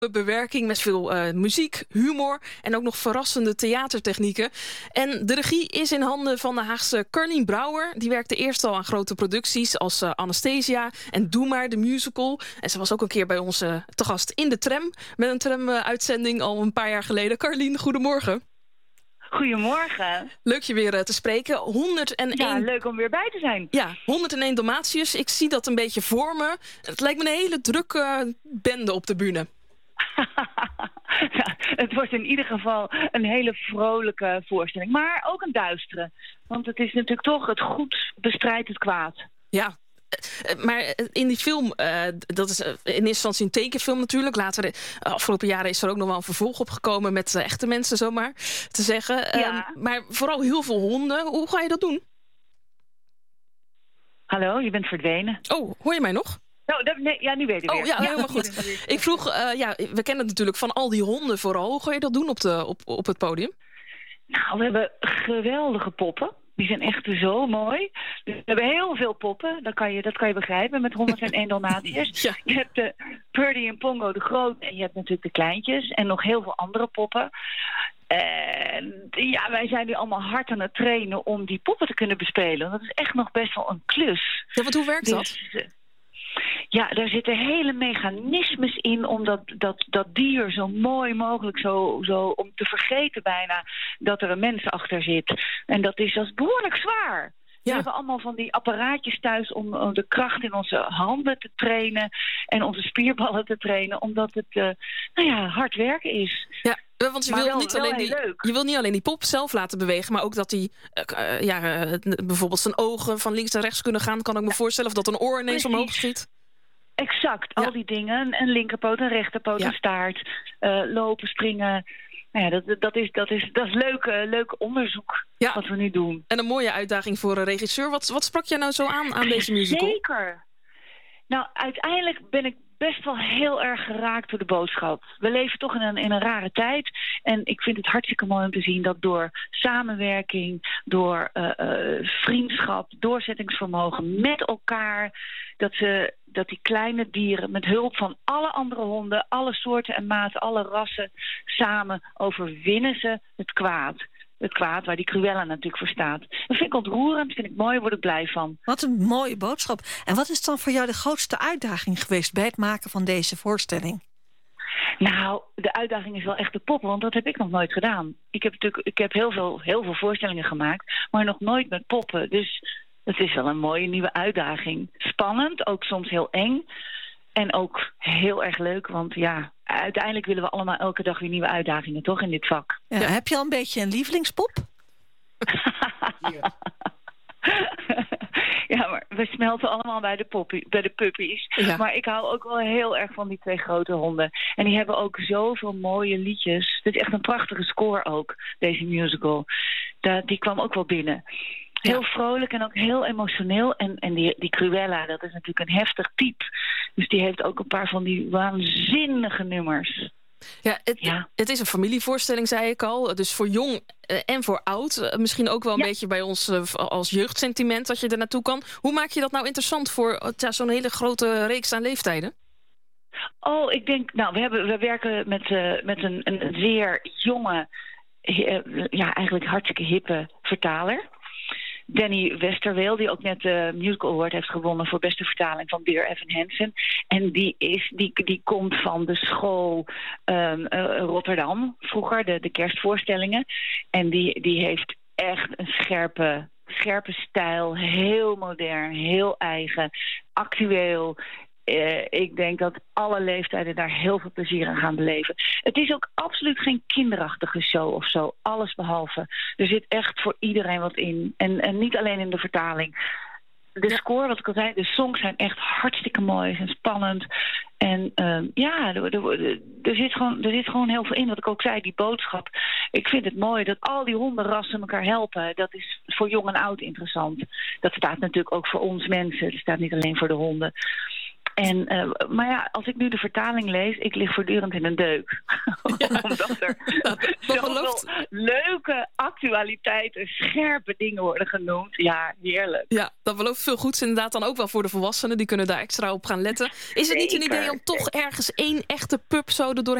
bewerking met veel muziek, humor en ook nog verrassende theatertechnieken. En de regie is in handen van de Haagse Carlien Brouwer. Die werkte eerst al aan grote producties als Anastasia en Doe maar, de musical. En ze was ook een keer bij ons te gast in de tram, met een tram-uitzending al een paar jaar geleden. Carlien, goedemorgen. Goedemorgen. Leuk je weer te spreken. 101... Ja, leuk om weer bij te zijn. Ja, 101 Dalmatiërs. Ik zie dat een beetje voor me. Het lijkt me een hele drukke bende op de bühne. Ja, het wordt in ieder geval een hele vrolijke voorstelling. Maar ook een duistere. Want het is natuurlijk toch het goed bestrijdt het kwaad. Ja, maar in die film, dat is in eerste instantie een tekenfilm natuurlijk. Later, afgelopen jaren is er ook nog wel een vervolg opgekomen met echte mensen, zomaar te zeggen. Ja. Maar vooral heel veel honden. Hoe ga je dat doen? Hallo, je bent verdwenen. Oh, hoor je mij nog? Ja, nu weet ik weer. Oh ja, helemaal goed. Ik vroeg, we kennen het natuurlijk van al die honden vooral. Hoe ga je dat doen op het podium? Nou, we hebben geweldige poppen. Die zijn echt zo mooi. Dus we hebben heel veel poppen. Dat kan je begrijpen met 101 Dalmatiërs. Ja. Je hebt de Purdy en Pongo, de grote. En je hebt natuurlijk de kleintjes. En nog heel veel andere poppen. En ja, wij zijn nu allemaal hard aan het trainen om die poppen te kunnen bespelen. Dat is echt nog best wel een klus. Ja, want hoe werkt dat? Ja, daar zitten hele mechanismes in om dat dier zo mooi mogelijk, zo om te vergeten bijna dat er een mens achter zit. En dat is behoorlijk zwaar. Ja. We hebben allemaal van die apparaatjes thuis om de kracht in onze handen te trainen en onze spierballen te trainen, omdat het hard werken is. Ja. Want je wil niet alleen die pop zelf laten bewegen, maar ook dat die bijvoorbeeld zijn ogen van links naar rechts kunnen gaan. Kan ik me voorstellen, of dat een oor ineens omhoog schiet. Exact, al die dingen. Een linkerpoot, een rechterpoot, een staart. Lopen, springen. Nou ja, dat is leuk onderzoek wat we nu doen. En een mooie uitdaging voor een regisseur. Wat sprak jij nou zo aan deze musical? Zeker. Nou, uiteindelijk ben ik best wel heel erg geraakt door de boodschap. We leven toch in een rare tijd. En ik vind het hartstikke mooi om te zien dat door samenwerking, door vriendschap, doorzettingsvermogen met elkaar, dat die kleine dieren met hulp van alle andere honden, alle soorten en maten, alle rassen, samen overwinnen ze het kwaad. Het kwaad waar die Cruella natuurlijk voor staat. Dat vind ik ontroerend, vind ik mooi, daar word ik blij van. Wat een mooie boodschap. En wat is dan voor jou de grootste uitdaging geweest bij het maken van deze Nou, de uitdaging is wel echt de poppen, want dat heb ik nog nooit gedaan. Ik heb heel veel voorstellingen gemaakt, maar nog nooit met poppen. Dus het is wel een mooie nieuwe uitdaging. Spannend, ook soms heel eng. En ook heel erg leuk, want ja, uiteindelijk willen we allemaal elke dag weer nieuwe uitdagingen, toch, in dit vak. Ja, heb je al een beetje een lievelingspop? Ja, maar we smelten allemaal bij de puppies. Ja. Maar ik hou ook wel heel erg van die 2 grote honden. En die hebben ook zoveel mooie liedjes. Het is echt een prachtige score ook, deze musical. Die kwam ook wel binnen. Heel vrolijk en ook heel emotioneel. En die Cruella, dat is natuurlijk een heftig type. Dus die heeft ook een paar van die waanzinnige nummers. Ja, het is een familievoorstelling, zei ik al. Dus voor jong en voor oud. Misschien ook wel een beetje bij ons als jeugdsentiment dat je er naartoe kan. Hoe maak je dat nou interessant voor zo'n hele grote reeks aan leeftijden? Oh, ik denk, we werken met een zeer jonge, eigenlijk hartstikke hippe vertaler. Danny Westerweel, die ook net de Musical Award heeft gewonnen voor beste vertaling van Dear Evan Hansen. En die komt van de school Rotterdam, vroeger, de kerstvoorstellingen. En die heeft echt een scherpe stijl, heel modern, heel eigen, actueel. Ik denk dat alle leeftijden daar heel veel plezier aan gaan beleven. Het is ook absoluut geen kinderachtige show of zo. Alles behalve. Er zit echt voor iedereen wat in. En niet alleen in de vertaling. De score, wat ik al zei, de songs zijn echt hartstikke mooi en spannend. En er zit gewoon heel veel in. Wat ik ook zei, die boodschap. Ik vind het mooi dat al die hondenrassen elkaar helpen. Dat is voor jong en oud interessant. Dat staat natuurlijk ook voor ons mensen. Het staat niet alleen voor de honden. Maar ja, als ik nu de vertaling lees, ik lig voortdurend in een deuk. Omdat er zoveel leuke actualiteiten, scherpe dingen worden genoemd. Ja, heerlijk. Ja, dat belooft veel goeds inderdaad dan ook wel voor de volwassenen. Die kunnen daar extra op gaan letten. Is het niet een idee om toch ergens één echte pub zo er doorheen